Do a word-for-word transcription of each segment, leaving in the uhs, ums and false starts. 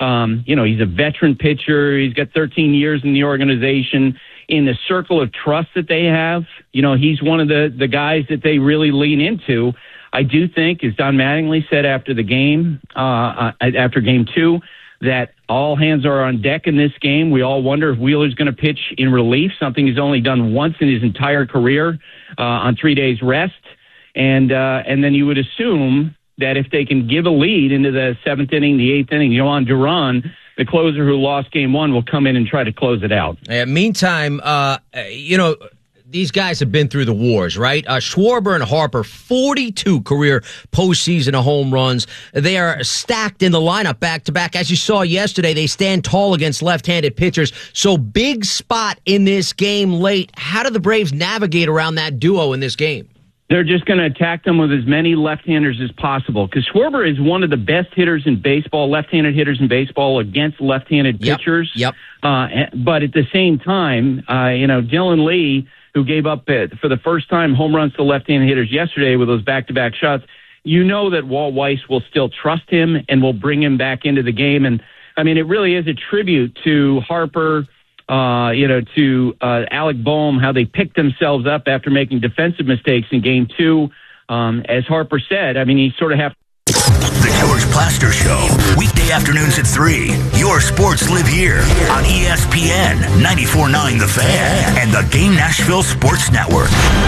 Um, you know, he's a veteran pitcher. He's got thirteen years in the organization. In the circle of trust that they have, you know, he's one of the, the guys that they really lean into. I do think, as Don Mattingly said after the game, uh, after game two, that all hands are on deck in this game. We all wonder if Wheeler's going to pitch in relief, something he's only done once in his entire career uh, on three days rest. And uh, and then you would assume that if they can give a lead into the seventh inning, the eighth inning, Yohan Duran, the closer who lost game one, will come in and try to close it out. Uh, meantime, uh, you know, these guys have been through the wars, right? Uh, Schwarber and Harper, forty-two career postseason home runs. They are stacked in the lineup back-to-back. As you saw yesterday, they stand tall against left-handed pitchers. So big spot in this game late. How do the Braves navigate around that duo in this game? They're just going to attack them with as many left-handers as possible because Schwarber is one of the best hitters in baseball, left-handed hitters in baseball against left-handed yep. pitchers. Yep. Uh, but at the same time, uh, you know, Dylan Lee, who gave up uh, for the first time home runs to left-handed hitters yesterday with those back-to-back shots, you know that Walt Weiss will still trust him and will bring him back into the game. And, I mean, it really is a tribute to Harper, Uh, you know, to uh, Alec Boehm, how they picked themselves up after making defensive mistakes in game two. Um, as Harper said, I mean, you sort of have The George Plaster Show, weekday afternoons at three. Your sports live here on E S P N ninety-four point nine The Fan and the Game Nashville Sports Network.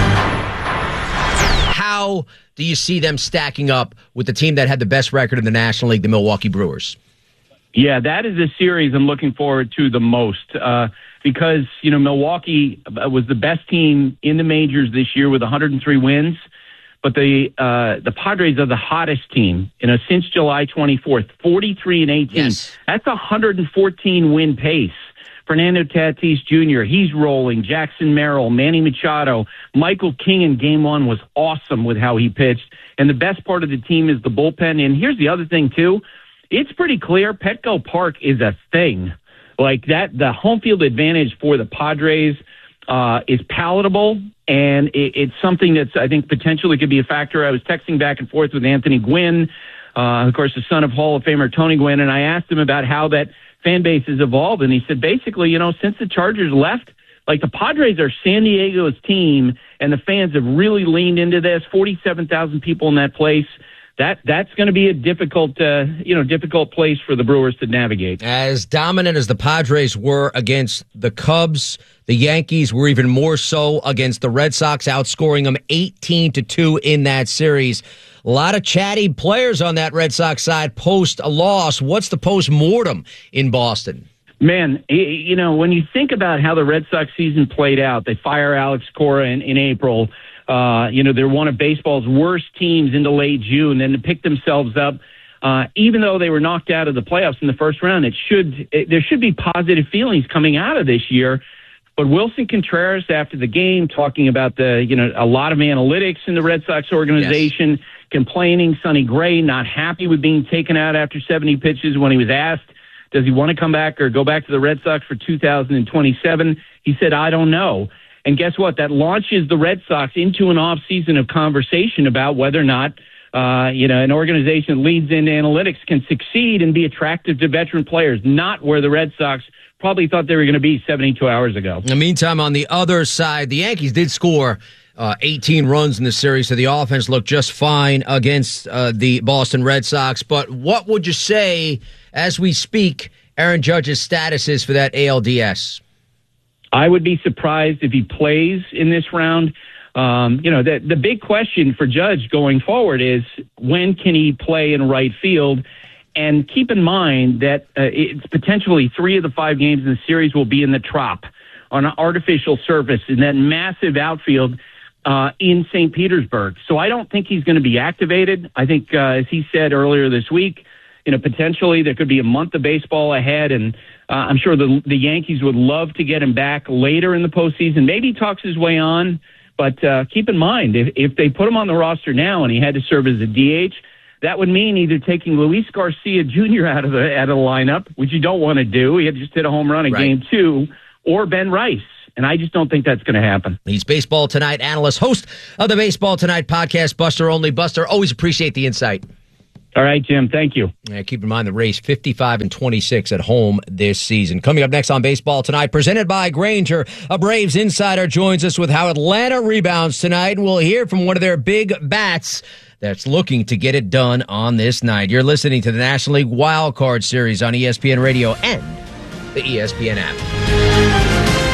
How do you see them stacking up with the team that had the best record in the National League, the Milwaukee Brewers? Yeah, that is a series I'm looking forward to the most uh, because, you know, Milwaukee was the best team in the majors this year with one hundred three wins, but the uh, the Padres are the hottest team, you know, since July twenty-fourth, forty-three and eighteen. Yes. That's a one hundred fourteen win pace. Fernando Tatis Junior, he's rolling. Jackson Merrill, Manny Machado, Michael King in game one was awesome with how he pitched. And the best part of the team is the bullpen. And here's the other thing, too. It's pretty clear Petco Park is a thing. Like that, the home field advantage for the Padres uh, is palatable, and it, it's something that's, I think, potentially could be a factor. I was texting back and forth with Anthony Gwynn, uh, of course, the son of Hall of Famer Tony Gwynn, and I asked him about how that fan base has evolved, and he said, basically, you know, since the Chargers left, like the Padres are San Diego's team, and the fans have really leaned into this. forty-seven thousand people in that place. That that's going to be a difficult, uh, you know, difficult place for the Brewers to navigate. As dominant as the Padres were against the Cubs, the Yankees were even more so against the Red Sox, outscoring them eighteen to two in that series. A lot of chatty players on that Red Sox side post a loss. What's the post-mortem in Boston? Man, you know, when you think about how the Red Sox season played out, they fire Alex Cora in, in April. Uh, you know, they're one of baseball's worst teams into late June, and to pick themselves up, uh, even though they were knocked out of the playoffs in the first round, it should it, there should be positive feelings coming out of this year. But Wilson Contreras, after the game, talking about the, you know, a lot of analytics in the Red Sox organization, yes. complaining, Sonny Gray not happy with being taken out after seventy pitches when he was asked, does he want to come back or go back to the Red Sox for two thousand twenty-seven? He said, I don't know. And guess what? That launches the Red Sox into an off-season of conversation about whether or not, uh, you know, an organization that leads in analytics can succeed and be attractive to veteran players, not where the Red Sox probably thought they were going to be seventy-two hours ago. In the meantime, on the other side, the Yankees did score uh, eighteen runs in the series, so the offense looked just fine against uh, the Boston Red Sox. But what would you say, as we speak, Aaron Judge's status is for that A L D S? I would be surprised if he plays in this round. Um, you know, the, the big question for Judge going forward is when can he play in right field? And keep in mind that uh, it's potentially three of the five games in the series will be in the Trop on an artificial surface in that massive outfield uh, in Saint Petersburg. So I don't think he's going to be activated. I think, uh, as he said earlier this week, you know, potentially there could be a month of baseball ahead, and uh, I'm sure the the Yankees would love to get him back later in the postseason. Maybe he talks his way on, but uh, keep in mind, if, if they put him on the roster now and he had to serve as a D H, that would mean either taking Luis Garcia Junior out of the out of the lineup, which you don't want to do. He had just hit a home run in right. game two, or Ben Rice. And I just don't think that's going to happen. He's Baseball Tonight analyst, host of the Baseball Tonight podcast, Buster Olney. Buster, always appreciate the insight. All right, Jim. Thank you. Yeah, keep in mind the Rays fifty-five and twenty-six at home this season. Coming up next on Baseball Tonight, presented by Grainger, a Braves insider joins us with how Atlanta rebounds tonight. We'll hear from one of their big bats that's looking to get it done on this night. You're listening to the National League Wild Card Series on E S P N Radio and the E S P N app.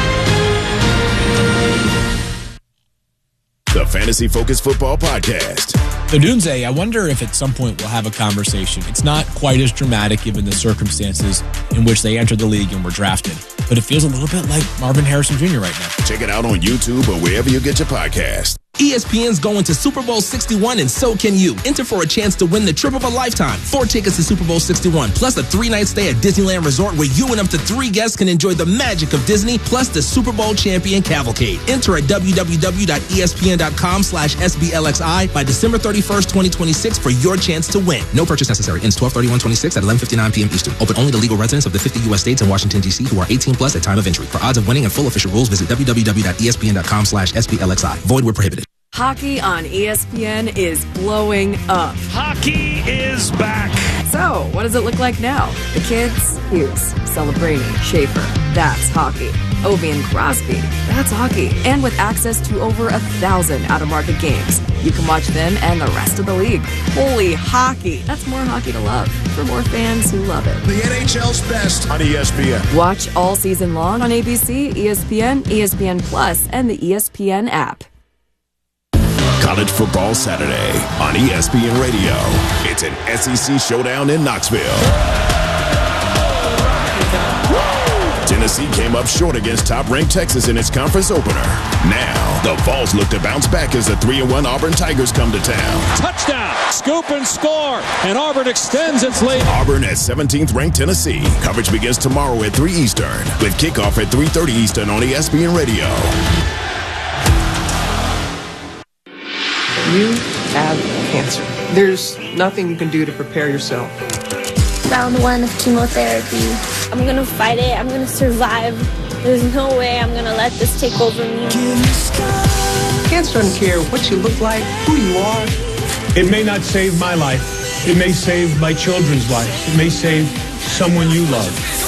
The Fantasy Focus Football Podcast. So, Dunze, I wonder if at some point we'll have a conversation. It's not quite as dramatic given the circumstances in which they entered the league and were drafted, but it feels a little bit like Marvin Harrison Junior right now. Check it out on YouTube or wherever you get your podcast. E S P N's going to Super Bowl sixty-one, and so can you. Enter for a chance to win the trip of a lifetime. Four tickets to Super Bowl sixty-one, plus a three-night stay at Disneyland Resort where you and up to three guests can enjoy the magic of Disney, plus the Super Bowl champion cavalcade. Enter at www.espn.com slash SBLXI by December thirty-first, twenty twenty-six for your chance to win. No purchase necessary. Ends twelve thirty-one twenty-six at eleven fifty-nine p.m. Eastern. Open only to legal residents of the fifty U S states and Washington, D C who are eighteen plus at time of entry. For odds of winning and full official rules, visit www.espn.com slash SBLXI. Void where prohibited. Hockey on E S P N is blowing up. Hockey is back. So, what does it look like now? The kids? Hughes, Celebrini, Schaefer. That's hockey. Ovi and Crosby. That's hockey. And with access to over a thousand out-of-market games, you can watch them and the rest of the league. Holy hockey. That's more hockey to love for more fans who love it. The N H L's best on E S P N. Watch all season long on A B C, E S P N, E S P N Plus, and the E S P N app. College Football Saturday on E S P N Radio. It's an S E C showdown in Knoxville. Tennessee came up short against top-ranked Texas in its conference opener. Now, the Vols look to bounce back as the three and one Auburn Tigers come to town. Touchdown, scoop and score, and Auburn extends its lead. Auburn at seventeenth-ranked Tennessee. Coverage begins tomorrow at three Eastern, with kickoff at three thirty Eastern on E S P N Radio. You have cancer. There's nothing you can do to prepare yourself. Round one of chemotherapy. I'm gonna fight it. I'm gonna survive. There's no way I'm gonna let this take over me. Cancer doesn't care what you look like, who you are. It may not save my life. It may save my children's lives. It may save someone you love.